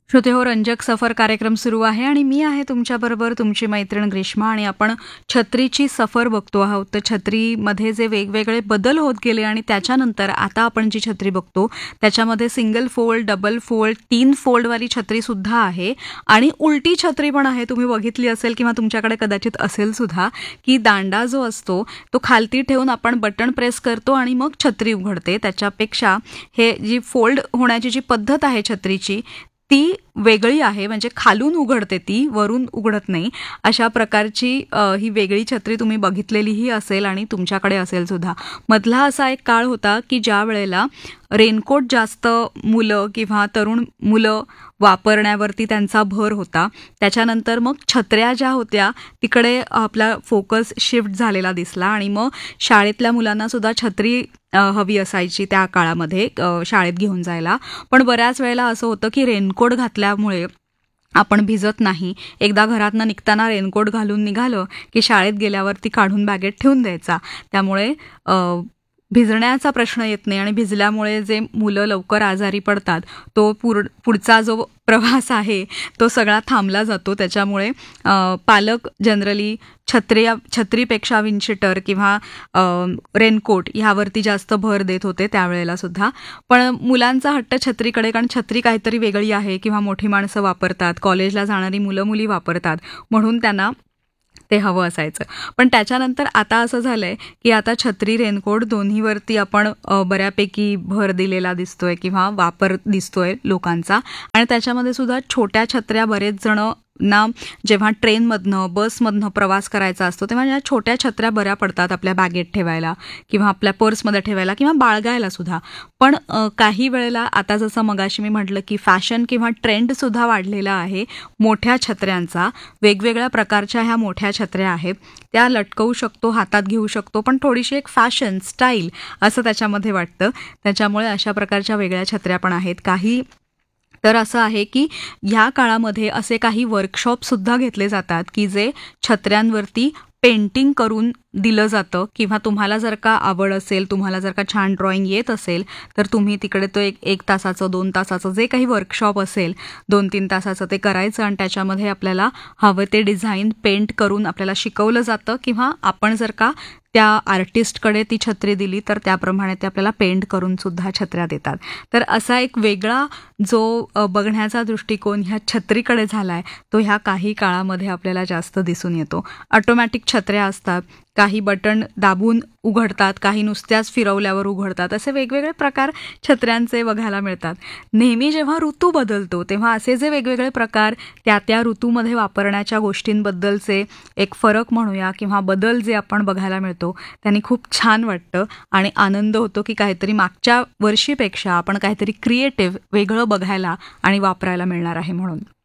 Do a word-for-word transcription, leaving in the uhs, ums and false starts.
श्रोतेहो, रंजक सफर कार्यक्रम सुरू आहे आणि मी आहे तुमच्याबरोबर तुमची मैत्रीण ग्रीष्मा. आणि आपण छत्रीची सफर बघतो आहोत. तर छत्रीमध्ये जे वेगवेगळे बदल होत गेले आणि त्याच्यानंतर आता आपण जी छत्री बघतो त्याच्यामध्ये सिंगल फोल्ड, डबल फोल्ड, तीन फोल्डवाली छत्रीसुद्धा आहे आणि उलटी छत्री पण आहे. तुम्ही बघितली असेल किंवा तुमच्याकडे कदाचित असेल सुद्धा, की दांडा जो असतो तो खालती ठेवून आपण बटन प्रेस करतो आणि मग छत्री उघडते. त्याच्यापेक्षा हे जी फोल्ड होण्याची जी पद्धत आहे छत्रीची ती वेगळी आहे, म्हणजे खालून उघडते ती, वरून उघडत नाही. अशा प्रकारची ही वेगळी छत्री तुम्ही बघितलेलीही असेल आणि तुमच्याकडे असेल सुद्धा. मधला असा एक काळ होता की ज्या वेळेला रेनकोट जास्त मुलं किंवा तरुण मुलं वापरण्यावरती त्यांचा भर होता. त्याच्यानंतर मग छत्र्या ज्या होत्या तिकडे आपला फोकस शिफ्ट झालेला दिसला आणि मग शाळेतल्या मुलांना सुद्धा छत्री हवी असायची त्या काळामध्ये शाळेत घेऊन जायला. पण बऱ्याच वेळेला असं होतं की रेनकोट घातल्यामुळे आपण भिजत नाही. एकदा घरातनं निघताना रेनकोट घालून निघालं की शाळेत गेल्यावरती काढून बॅगेत ठेवून द्यायचा. त्यामुळे भिजण्याचा प्रश्न येत नाही आणि भिजल्यामुळे जे मुलं लवकर आजारी पडतात तो पुर पुढचा जो प्रवास आहे तो सगळा थांबला जातो. त्याच्यामुळे पालक जनरली छत्र्या छत्रीपेक्षा विंडशीटर किंवा रेनकोट ह्यावरती जास्त भर देत होते त्यावेळेला सुद्धा. पण मुलांचा हट्ट छत्रीकडे, कारण छत्री काहीतरी वेगळी आहे किंवा मोठी माणसं वापरतात, कॉलेजला जाणारी मुलं मुली वापरतात, म्हणून त्यांना ते हवं असायचं. पण त्याच्यानंतर आता असं झालंय की आता छत्री रेनकोट दोन्हीवरती आपण बऱ्यापैकी भर दिलेला दिसतोय किंवा वापर दिसतोय लोकांचा. आणि त्याच्यामध्ये सुद्धा छोट्या छत्र्या बरेच जण ना जेव्हा ट्रेनमधनं बसमधनं प्रवास करायचा असतो तेव्हा या छोट्या छत्र्या बऱ्या पडतात आपल्या बॅगेत ठेवायला किंवा आपल्या पर्समध्ये ठेवायला किंवा बाळगायला सुद्धा. पण काही वेळेला आता जसं मगाशी मी म्हटलं की फॅशन किंवा ट्रेंडसुद्धा वाढलेला आहे मोठ्या छत्र्यांचा. वेगवेगळ्या प्रकारच्या ह्या मोठ्या छत्र्या आहेत, त्या लटकवू शकतो, हातात घेऊ शकतो, पण थोडीशी एक फॅशन स्टाईल असं त्याच्यामध्ये वाटतं. त्याच्यामुळे अशा प्रकारच्या वेगळ्या छत्र्या पण आहेत. काही तर असं आहे की ह्या काळामध्ये असे काही वर्कशॉपसुद्धा घेतले जातात की जे छत्र्यांवरती पेंटिंग करून दिलं जातं. किंवा तुम्हाला जर का आवड असेल, तुम्हाला जर का छान ड्रॉइंग येत असेल तर तुम्ही तिकडे तो एक एक तासाचं दोन तासाचं जे काही वर्कशॉप असेल दोन तीन तासाचं ते करायचं आणि त्याच्यामध्ये आपल्याला हवं ते डिझाईन पेंट करून आपल्याला शिकवलं जातं. किंवा आपण जर का त्या आर्टिस्टकडे ती छत्री दिली तर त्याप्रमाणे ते आपल्याला पेंट करून सुद्धा छत्र्या देतात. तर असा एक वेगळा जो बघण्याचा दृष्टिकोन ह्या छत्रीकडे झाला आहे तो ह्या काही काळामध्ये आपल्याला जास्त दिसून येतो. ऑटोमॅटिक छत्र्या असतात, काही बटन दाबून उघडतात, काही नुसत्याच फिरवल्यावर उघडतात, असे वेगवेगळे प्रकार छत्र्यांचे बघायला मिळतात. नेहमी जेव्हा ऋतू बदलतो तेव्हा असे जे वेगवेगळे प्रकार त्या त्या ऋतूमध्ये वापरण्याच्या गोष्टींबद्दलचे एक फरक म्हणूया किंवा बदल जे आपण बघायला मिळतो त्यांनी खूप छान वाटतं आणि आनंद होतो की काहीतरी मागच्या वर्षीपेक्षा आपण काहीतरी क्रिएटिव्ह वेगळं बघायला आणि वापरायला मिळणार आहे म्हणून.